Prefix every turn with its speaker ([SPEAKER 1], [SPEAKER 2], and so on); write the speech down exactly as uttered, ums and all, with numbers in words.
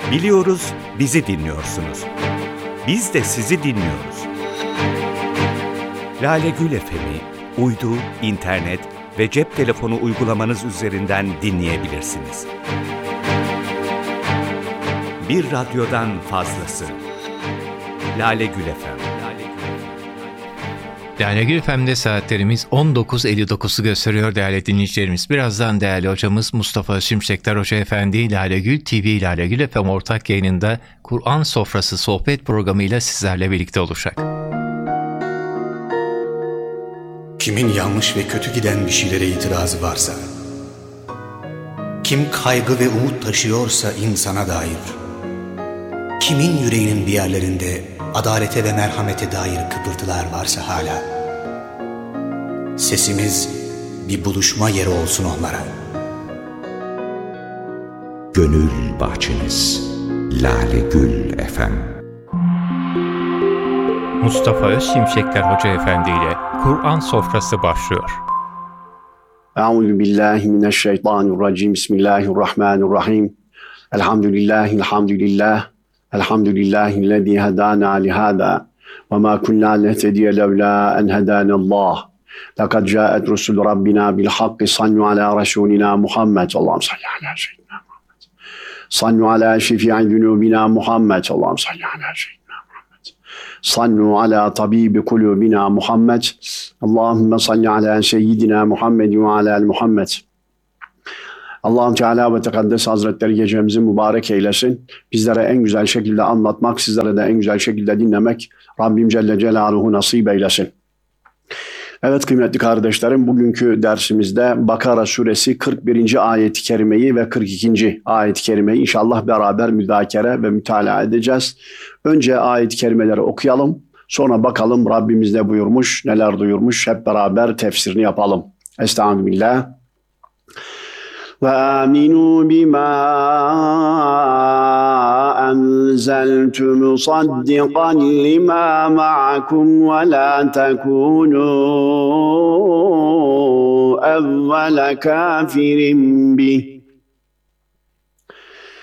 [SPEAKER 1] Biliyoruz, bizi dinliyorsunuz. Biz de sizi dinliyoruz. Lale Gül F M'i uydu, internet ve cep telefonu uygulamanız üzerinden dinleyebilirsiniz. Bir radyodan fazlası. Lale Gül F M.
[SPEAKER 2] Lale Gül F M'de saatlerimiz on dokuz elli dokuzu gösteriyor değerli dinleyicilerimiz. Birazdan değerli hocamız Mustafa Şimşektar Hoca Efendi Lale Gül T V, Lale Gül F M ortak yayınında Kur'an Sofrası sohbet programıyla sizlerle birlikte olacak.
[SPEAKER 3] Kimin yanlış ve kötü giden bir şeylere itirazı varsa, kim kaygı ve umut taşıyorsa insana dair, kimin yüreğinin bir yerlerinde adalete ve merhamete dair kıpırtılar varsa hala, sesimiz bir buluşma yeri olsun onlara.
[SPEAKER 4] Gönül bahçeniz Lale Gül F M.
[SPEAKER 2] Mustafa Özşimşektar Hoca Efendi ile Kur'an Sofrası başlıyor.
[SPEAKER 5] Euzubillahimineşşeytanirracim. Bismillahirrahmanirrahim. Elhamdülillahi, elhamdülillah. Elhamdülillahillezî hedâna lihâdâ ve mâ kunnâ nehtediye levlâ en hedânallâh. Lekad câet rusul rabbina bil hakki sallu alâ rasûlina Muhammed. Allah'ım salli alâ seyyidina Muhammed. Sallu alâ şefî'i zunûbina Muhammed. Allah'ım salli alâ seyyidina Muhammed. Sallu alâ tabîbi kulûbina Muhammed. Allahümme salli alâ seyyidina Muhammed ve alâ Muhammed. Allah-u Teala ve Tekaddes Hazretleri gecemizi mübarek eylesin. Bizlere en güzel şekilde anlatmak, sizlere de en güzel şekilde dinlemek Rabbim Celle Celaluhu nasip eylesin. Evet kıymetli kardeşlerim, bugünkü dersimizde Bakara suresi kırk birinci ayet-i kerimeyi ve kırk ikinci ayet-i kerimeyi inşallah beraber müzakere ve mütalaa edeceğiz. Önce ayet-i kerimeleri okuyalım, sonra bakalım Rabbimiz ne buyurmuş, neler duyurmuş, hep beraber tefsirini yapalım. Estağfirullah. وآمنوا بما أنزلت مصدقا لما معكم ولا تكونوا أول كافر به